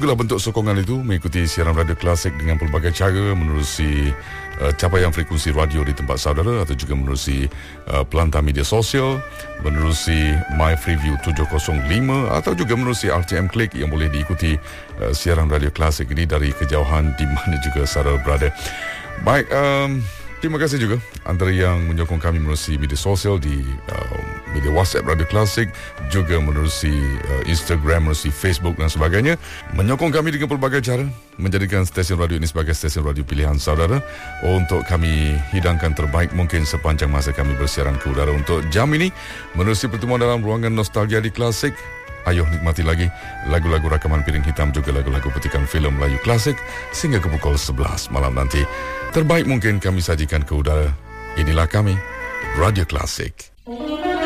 Itulah bentuk sokongan itu, mengikuti siaran radio klasik dengan pelbagai cara, menerusi capaian frekuensi radio di tempat saudara atau juga menerusi pelantar media sosial, menerusi My Freeview 705 atau juga menerusi RTM Click yang boleh diikuti siaran radio klasik ini dari kejauhan di mana juga saudara berada. Baik, terima kasih juga antara yang menyokong kami menerusi media sosial di media WhatsApp Radio Klasik, juga menerusi Instagram, menerusi Facebook dan sebagainya. Menyokong kami dengan pelbagai cara, menjadikan stesen radio ini sebagai stesen radio pilihan saudara untuk kami hidangkan terbaik mungkin sepanjang masa kami bersiaran ke udara. Untuk jam ini, menerusi pertemuan dalam ruangan nostalgia di Klasik, ayo nikmati lagi lagu-lagu rakaman piring hitam, juga lagu-lagu petikan filem Melayu klasik sehingga ke pukul 11 malam nanti. Terbaik mungkin kami sajikan ke udara. Inilah kami, Radio Klasik.